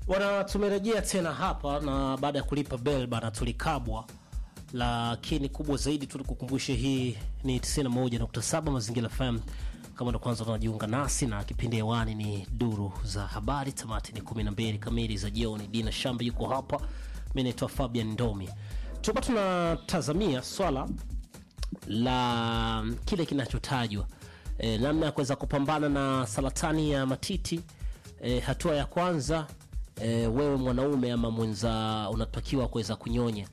Wana tumerejea tena hapa na baada ya kulipa bell bana tulikabwa, lakini kubwa zaidi tulikukumbushe hii ni 91.7 Mazingira FM. Kama ndo kwanza tunajiunga nasi na kipindi hewani ni Duru za Habari, tamati ni 12 kamili za jioni. Dina Shamba yuko hapa, mimi naitwa Fabian Ndomi. Tulikuwa tunatazamia swala la kile kinachotajwa namna ya kuweza kupambana na saratani ya matiti. Hatua ya kwanza, wewe mwanaume ama mwenza unatakiwa kuweza kunyonya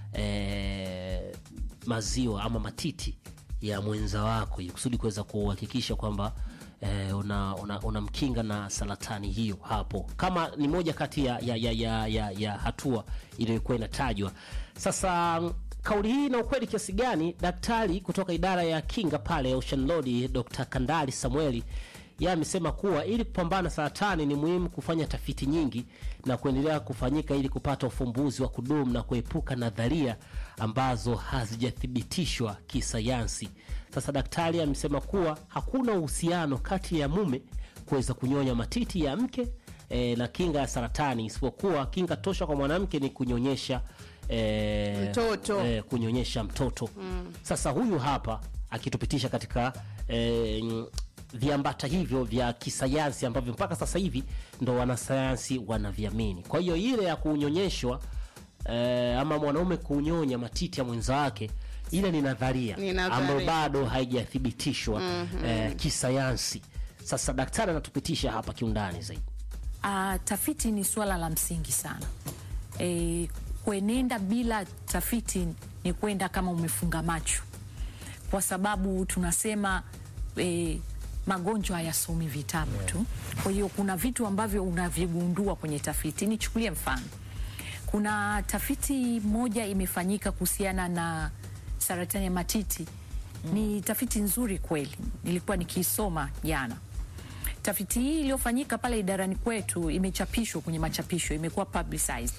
maziwa ama matiti ya mwenza wako ili kusudi kuweza kuhakikisha kwamba unamkinga na saratani hiyo hapo, kama ni moja kati ya hatua iliyokuwa inatajwa. Sasa kauli hii na ukweli kiasi gani? Daktari kutoka idara ya kinga pale Ocean Road, Dr. Kandali Samueli, yeye amesema kuwa ili kupambana saratani ni muhimu kufanya tafiti nyingi na kuendelea kufanyika ili kupata ufumbuzi wa kudumu na kuepuka nadharia ambazo hazijathibitishwa kisayansi. Sasa daktari amesema kuwa hakuna uhusiano kati ya mume kuweza kunyonya matiti ya mke na kinga ya saratani, isipokuwa kinga tosha kwa mwanamke ni kunyonyesha mtoto. Kunyonyesha mtoto. Sasa huyu hapa akitupitisha katika viambata hivyo vya kisayansi ambavyo mpaka sasa hivi ndo wanasayansi wanaviamini. Kwa hiyo ile ya kunyonyeshwa ama mwanaume kunyonya matiti ya mwenza wake, ile ni nadharia ambayo bado haijathibitishwa kisayansi. Sasa daktari anatupitisha hapa kiundani zaidi. Tafiti ni swala la msingi sana. Kuenenda bila tafiti ni kwenda kama umefunga macho, kwa sababu tunasema magonjwa hayasomi vitabu tu. Kwa hiyo kuna vitu ambavyo unavigundua kwenye tafiti. Nichukulie mfano, kuna tafiti moja imefanyika kuhusiana na saratani ya matiti. Ni tafiti nzuri kweli, nilikuwa nikisoma jana. Tafiti hii iliyofanyika pale idarani kwetu imechapishwa kwenye machapisho, imekuwa publicized.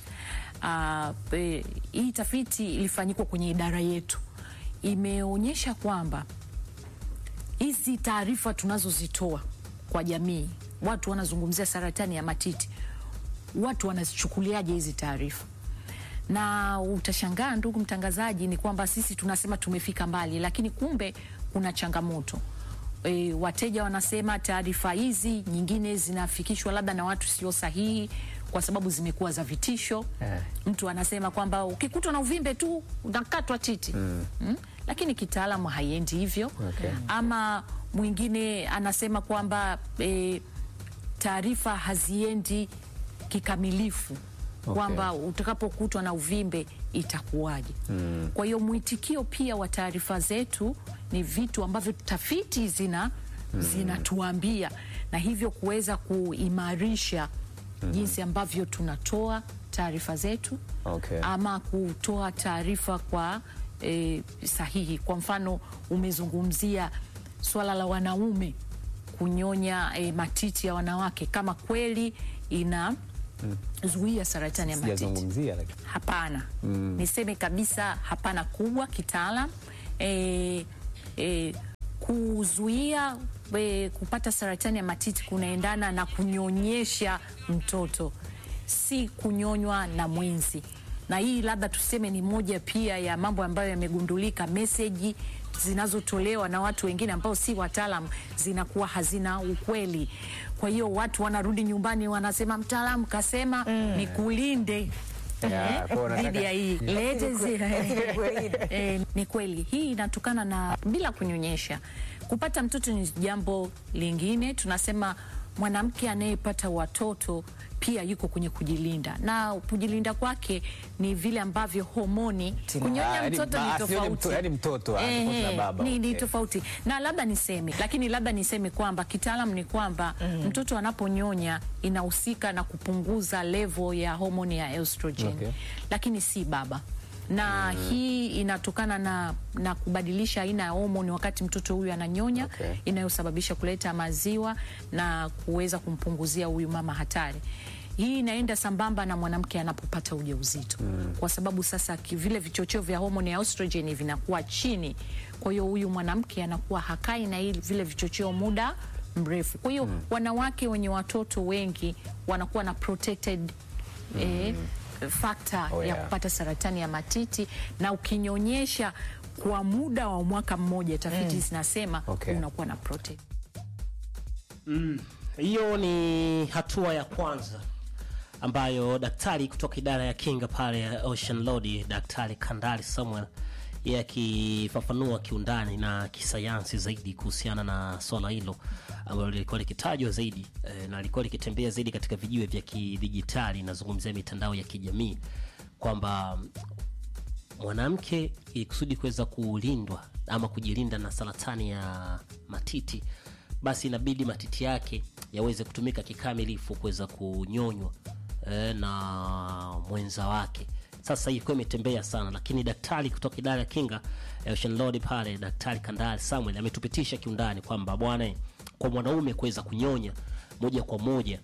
Hii tafiti ilifanyika kwenye idara yetu, imeonyesha kwamba hizi taarifa tunazozitoa kwa jamii, watu wanazungumzia saratani ya matiti, watu wanazichukuliaje hizi taarifa? Na utashangaa ndugu mtangazaji, ni kwamba sisi tunasema tumefika mbali, lakini kumbe kuna changamoto. Wateja wanasema taarifa hizi nyingine zinafikishwa labda na watu sio sahihi, kwa sababu zimekuwa za vitisho. Mtu anasema kwamba ukikutwa na uvimbe tu unakatwa titi. Lakini kitaalamu haiendi hivyo. Ama mwingine anasema kwamba taarifa haziendi kikamilifu, kwamba utakapokutwa na uvimbe itakuwaje. Kwa hiyo mwitikio pia wa taarifa zetu ni vitu ambavyo tafiti zinatuambia, na hivyo kuweza kuimarisha jinsi ambavyo tunatoa taarifa zetu, ama kutoa taarifa kwa sahihi. Kwa mfano, umezungumzia swala la wanaume kunyonya matiti ya wanawake, kama kweli zuia saratani ya matiti. Hapana. Niseme kabisa hapana kubwa kitaalam. Kuzuia kupata saratani ya matiti kunaendana na kunyonyesha mtoto, si kunyonywa na mwenzi. Na hii labda tuseme ni moja pia ya mambo ambayo yamegundulika, meseji zinazotolewa na watu wengine ambao si wataalamu zinakuwa hazina ukweli. Kwa hiyo watu wanarudi nyumbani wanasema mtaalamu kasema nikulinde dhidi ya hii. Ni kweli hii inatokana na bila kunyonyesha. Kupata mtoto ni jambo lingine. Tunasema mwanamke anayepata watoto pia yuko kwenye kujilinda, na kujilinda kwake ni vile ambavyo homoni. Kunyonya mtoto ni tofauti, yani mtoto na baba ni tofauti. Na labda niseme kwamba kitaalamu ni kwamba mtoto anaponyonya inahusika na kupunguza level ya homoni ya estrogen, lakini si baba. Na hii inatokana na kubadilisha aina ya homoni wakati mtoto huyu ananyonya, inayosababisha kuleta maziwa na kuweza kumpunguzia huyu mama hatari. Hii inaenda sambamba na mwanamke anapopata ujauzito, kwa sababu sasa vile vichocheo vya homoni ya estrogen vinakuwa chini. Kwa hiyo huyu mwanamke anakuwa hakai na vile vichocheo muda mrefu. Kwa hiyo wanawake wenye watoto wengi wanakuwa na protected factor ya kupata saratani ya matiti, na ukinyonyesha kwa muda wa mwaka mmoja, tafiti zinasema unakuwa na protect. Hiyo ni hatua ya kwanza ambayo daktari kutoka idara ya kinga pale ya Ocean Road, Daktari Kandali Samuel, yeye akifafanua kiundani na kisayansi zaidi kuhusiana na swala hilo ambalo lilikuwa likitajwa zaidi na lilikuwa likitembea zaidi katika vijiwe vya kidijitali, nazungumzia mitandao ya kijamii, kwamba mwanamke ikusudi kuweza kulindwa ama kujilinda na saratani ya matiti, basi inabidi matiti yake yaweze kutumika kikamilifu kuweza kunyonywa na mwenza wake. Sasa hii kwa imetembea sana, lakini daktari kutoka idara ya kinga Ocean Road pale, Daktari Kandali Samuel, ametupitisha kiundani kwamba bwana, kwa mwanaume kuweza kunyonya moja kwa moja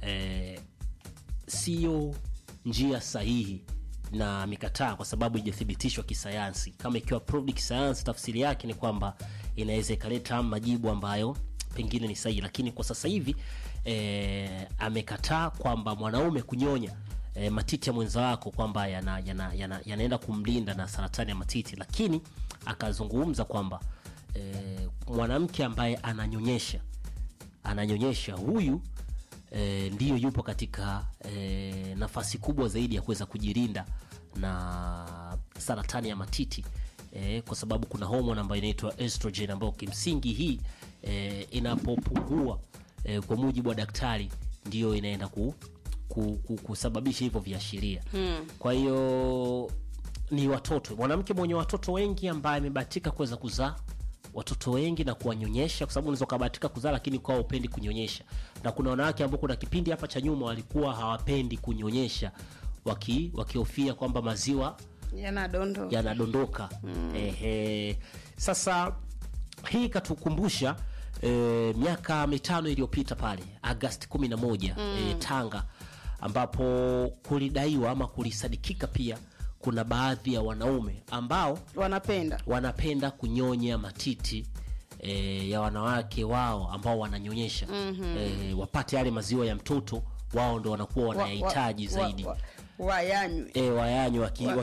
sio njia sahihi na mikataa, kwa sababu haijathibitishwa kisayansi. Kama ikiwa proved kisayansi, tafsiri yake ni kwamba inaweza ikaleta majibu ambayo pengine ni sahihi, lakini kwa sasa hivi amekataa kwamba mwanaume kunyonya matiti ya mwenza wako kwamba yanaenda kumlinda na saratani ya matiti, lakini akazungumza kwamba mwanamke ambaye ananyonyesha huyu ndiyo yupo katika nafasi kubwa zaidi ya kuweza kujilinda na saratani ya matiti, kwa sababu kuna hormone ambayo inaitwa estrogen, ambayo kimsingi hii inapopungua kwa mujibu wa daktari ndiyo inaenda kusababisha hivyo viashiria. Kwa hiyo ni watoto, mwanamke mwenye watoto wengi ambaye amebahatika kuweza kuzaa watoto wengi na kuwanyonyesha, kwa sababu unaweza kubahatika kuzaa lakini kwa upendi kunyonyesha. Na kuna wanawake ambao kuna kipindi hapa cha nyuma walikuwa hawapendi kunyonyesha, wakihofia kwamba maziwa yanadondoka. Sasa hii katukumbusha miaka 5 iliyopita pale Agosti 11 Tanga, ambapo kulidaiwa ama kulisadikika pia kuna baadhi ya wanaume ambao wanapenda kunyonya matiti ya wanawake wao ambao wananyonyesha, wapate yale maziwa ya mtoto wao, ndo wanakuwa wanayahitaji zaidi wayanywe wakisema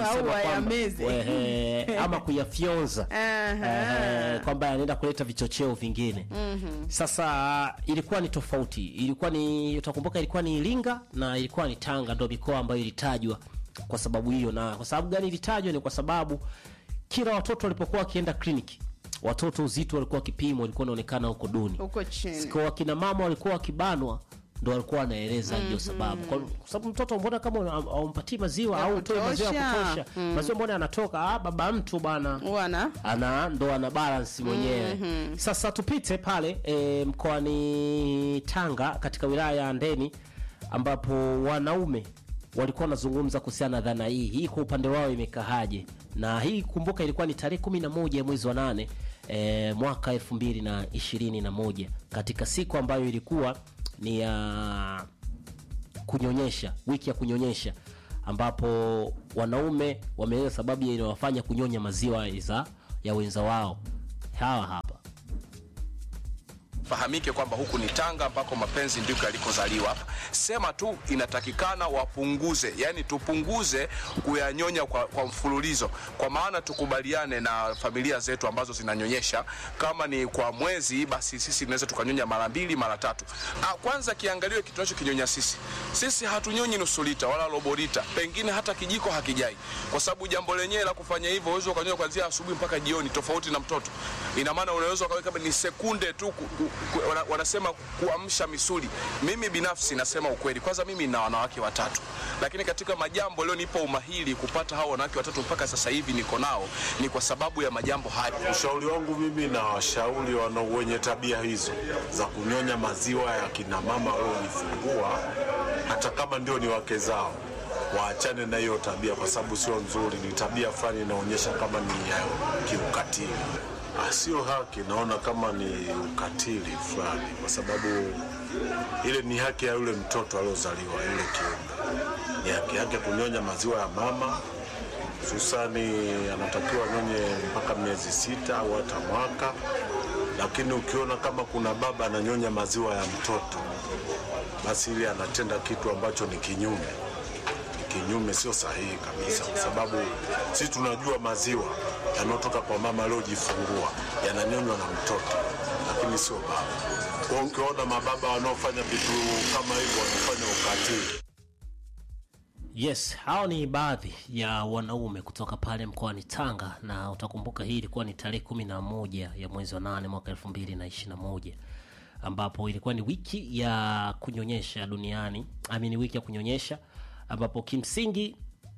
ama kuyafyonza kwamba anaenda kuleta vichocheo vingine. Sasa ilikuwa ni tofauti, ilikuwa ni, utakumbuka, ilikuwa ni Iringa na ilikuwa ni Tanga, ndio mikoa ambayo ilitajwa kwa sababu hiyo. Na kwa sababu gani ilitajwa? Ni kwa sababu kila watoto walipokuwa wakienda kliniki, watoto uzito walikuwa kipimo walikuwa inaonekana huko duni, huko chini. Kwa kina mama walikuwa wakibanwa, ndo walikuwa wanaeleza hiyo sababu. Kwa sababu mtoto mbona kama aumpatii maziwa au utoe maziwa ya kutosha, maziwa mbona yanatoka? Baba mtu bwana ndo ana balance mwenyewe. Sasa tupite pale mkoani Tanga katika wilaya ya Ndeni, ambapo wanaume walikuwa wanazungumza kuhusiana na dhana hii kwa upande wao imekahaje. Na hii kumbuka ilikuwa ni tarehe 11 mwezi wa 8 mwaka 2021, katika siku ambayo ilikuwa ni ya kunyonyesha, wiki ya kunyonyesha, ambapo wanaume wameeleza sababu inayowafanya kunyonya maziwa ya wenza wao. Hawa hapa. Fahamike kwamba huku ni Tanga ambako mapenzi ndiko yalikozaliwa. Sema tu inatakikana wapunguze, yani tupunguze kuyanyonya kwa mfululizo, kwa maana tukubaliane na familia zetu ambazo zinanyonyesha, kama ni kwa mwezi basi sisi tunaweza tukanyonya mara 2 mara 3. Kwanza kiangaliwe kitu nacho kinyonya sisi hatunyonyi nusu lita wala robo lita, pengine hata kijiko hakijai, kwa sababu jambo lenyewe la kufanya hivyo uwezo ukanyonya kuanzia asubuhi mpaka jioni, tofauti na mtoto. Ina maana unaweza ukaweka ni sekunde tu wanasema kuamsha misuli. Mimi binafsi nasema ukweli, kwanza mimi nina wanawake 3, lakini katika majambo leo nipo umahiri kupata hao wanawake 3 mpaka sasa hivi niko nao, ni kwa sababu ya majambo haya. Ushauri wangu mimi na washauri wenye tabia hizo za kunyonya maziwa ya kina mama waliojifungua, hata kama ndio ni wake zao, waachane na hiyo tabia, kwa sababu sio nzuri. Ni tabia fulani inaonyesha kama ni kiukatili. Sio haki, naona kama ni ukatili fulani, kwa sababu ile ni haki ya yule mtoto aliozaliwa, yule kiumbe. Ni haki yake kunyonya maziwa ya mama, hususani anatakiwa nyonye mpaka miezi 6 au hata mwaka. lakini ukiona kama kuna baba ananyonya maziwa ya mtoto, basi ile anatenda kitu ambacho ni kinyume. Kinyume, sio sahihi kabisa, kwa sababu sisi tunajua maziwa yanayotoka kwa mama aliyojifungua yananyonywa na mtoto, lakini sio baba. Kwa ukiona mababa wanaofanya vitu kama hivyo wanafanya ukatili. Yes, hao ni baadhi ya wanaume kutoka pale mkoani Tanga, na utakumbuka hii ilikuwa ni tarehe 11 ya mwezi wa 8 mwaka 2021, ambapo ilikuwa ni wiki ya kunyonyesha duniani. Wiki ya kunyonyesha, ambapo kimsingi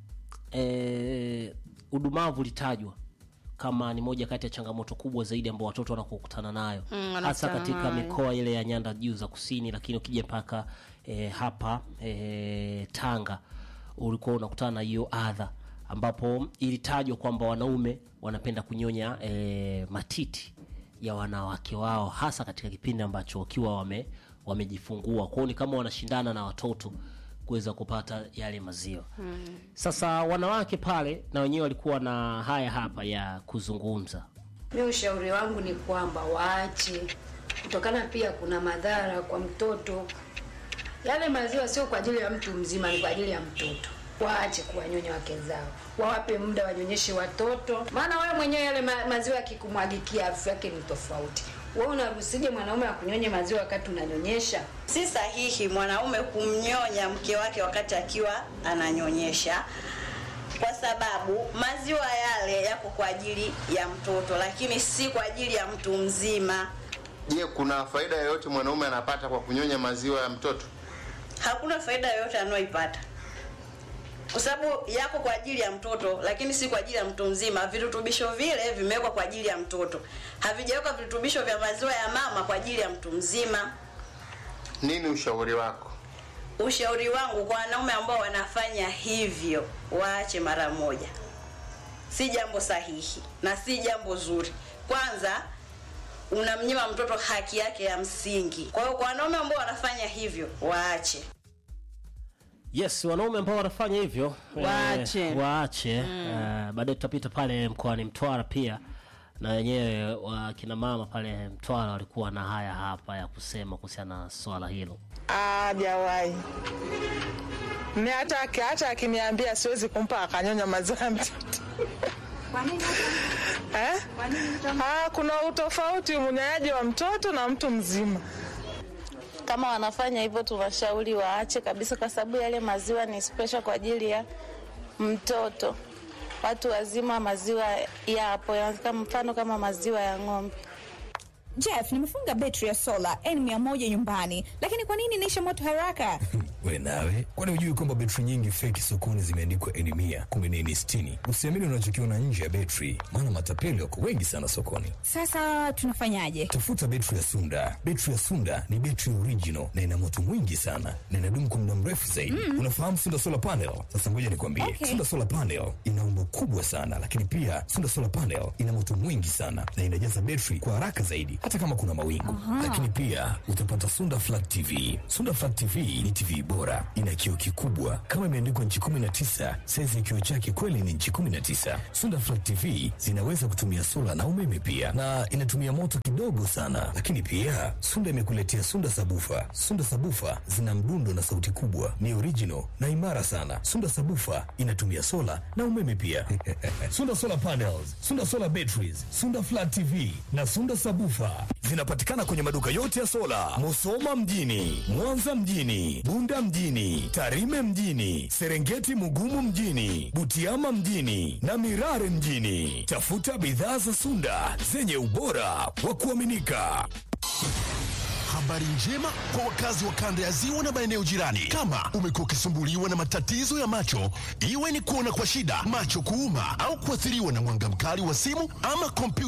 udumavu litajwa kama ni moja kati ya changamoto kubwa zaidi ambao watoto wanakutana nayo, hasa katika mikoa ile ya nyanda juu za kusini, lakini ukija mpaka hapa Tanga ulikuwa unakutana na hiyo adha, ambapo ilitajwa kwamba wanaume wanapenda kunyonya matiti ya wanawake wao, hasa katika kipindi ambacho wakiwa wamejifungua. Kwa hiyo ni kama wanashindana na watoto kuweza kupata yale maziwa. Sasa wanawake pale na wenyewe walikuwa na haya hapa ya kuzungumza. Mimi ushauri wangu ni kwamba waache, kutokana pia kuna madhara kwa mtoto. Yale maziwa sio kwa ajili ya mtu mzima, ni kwa ajili ya mtoto. Waache kuwanyonya wake zao, wawape muda wanyonyeshe watoto, maana wewe mwenyewe yale maziwa yakikumwagikia afya yake ni tofauti. Wewe unarusije mwanaume akunyonye maziwa wakati unanyonyesha? Si sahihi mwanaume kumnyonya mke wake wakati akiwa ananyonyesha, kwa sababu maziwa yale yako kwa ajili ya mtoto, lakini si kwa ajili ya mtu mzima. Je, kuna faida yoyote mwanaume anapata kwa kunyonya maziwa ya mtoto? Hakuna faida yoyote anayoipata, kwa sababu yako kwa ajili ya mtoto, lakini si kwa ajili ya mtu mzima. Virutubisho vile vimewekwa kwa ajili ya mtoto, havijawekwa virutubisho vya maziwa ya mama kwa ajili ya mtu mzima. Nini ushauri wako? Ushauri wangu kwa wanaume ambao wanafanya hivyo, waache mara moja. Si jambo sahihi na si jambo zuri. Kwanza unamnyima mtoto haki yake ya msingi. Kwa hiyo kwa wanaume ambao wanafanya hivyo, waache. Yes, wanaume ambao wanafanya hivyo waache. Baadaye tutapita pale mkoani Mtwara pia, na wenyewe wakina mama pale Mtwara walikuwa na haya hapa ya kusema kuhusiana na swala hilo. Hajawahi. Ni hata akiniambia siwezi kumpa akanyonya maziwa ya mtoto. Kwa nini? Kwa nini? Kuna utofauti unyonyaji wa mtoto na mtu mzima. Kama wanafanya hivyo tunashauri waache kabisa, kwa sababu yale maziwa ni special kwa ajili ya mtoto. Watu wazima maziwa yapo, kama mfano kama maziwa ya ng'ombe. Jeff, nimefunga betri ya sola N100 nyumbani, lakini kwa nini inaisha moto haraka? Wewe nawe, kwani hujui kwamba betri nyingi fake sokoni zimeandikwa N100, kumbe ni N60? Usiamini unachokiona nje ya betri, maana matapeli wako wengi sana sokoni. Sasa tunafanyaje? Tafuta betri ya Sunda. Betri ya Sunda ni betri original na ina moto mwingi sana na inadumu kwa muda mrefu zaidi. Unafahamu Sunda Solar Panel? Sasa ngoja nikwambie. Okay. Sunda Solar Panel ina umbo kubwa sana, lakini pia Sunda Solar Panel ina moto mwingi sana na inajaza betri kwa haraka zaidi hata kama kuna mawingu. Lakini pia utapata Sunda Flat TV. Sunda Flat TV ni TV bora, ina kioo kikubwa kama imeandikwa inchi 19, size ya kioo chake kweli ni inchi 19. Sunda Flat TV zinaweza kutumia sola na umeme pia, na inatumia moto kidogo sana. Lakini pia Sunda imekuletea Sunda Sabufa. Sunda Sabufa zina mdundo na sauti kubwa, ni original na imara sana. Sunda Sabufa inatumia sola na umeme pia. Sunda Solar Panels, Sunda Solar Batteries, Sunda Flat TV na Sunda Sabufa zinapatikana kwenye maduka yote ya sola, Musoma mjini, Mwanza mjini, Bunda mjini, Tarime mjini, Serengeti Mugumu mjini, Butiama mjini na Mirare mjini. Tafuta bidhaa za Sunda zenye ubora wa kuaminika. Habari njema kwa wakazi wa kanda ya Ziwa na maeneo jirani. Kama umekuwa ukisumbuliwa na matatizo ya macho, iwe ni kuona kwa shida, macho kuuma au kuathiriwa na mwanga mkali wa simu ama kompyuta